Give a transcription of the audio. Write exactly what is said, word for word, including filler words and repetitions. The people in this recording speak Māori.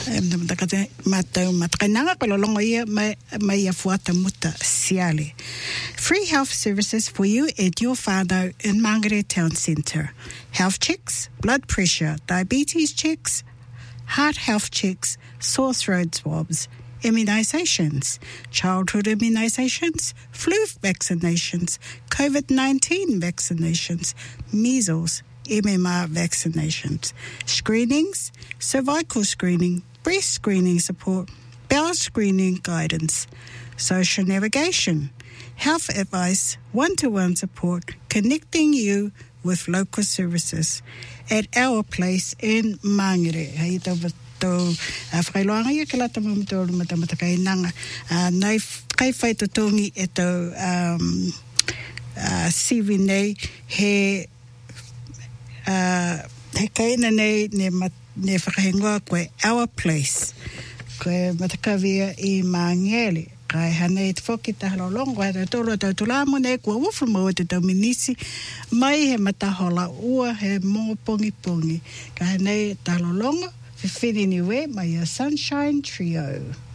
Free health services for you at your whānau in Mangere Town Centre. Health checks, blood pressure, diabetes checks, heart health checks, sore throat swabs, immunisations, childhood immunisations, flu vaccinations, COVID nineteen vaccinations, measles, M M R vaccinations, screenings, cervical screening, breast screening support, bowel screening guidance, social navigation, health advice, one-to-one support, connecting you with local services at our place in Mangere. Hei tau tau whailoanga ia ke la tama matoru matamata kai nanga. Nai kai whai tutongi e tau um, uh, C V nei he uh, he kaina nei ne, mat, ne whakahengoa koe our place. Koe matakawia I Mangere. Kai hanei te whoki te halolongo he tolo tau tulamu nei kua uwhu mo te tau minisi mai he matahola ua he mo pongi pongi. Kai hanei te halolongo whiwhiri niwe mai a Sunshine Trio.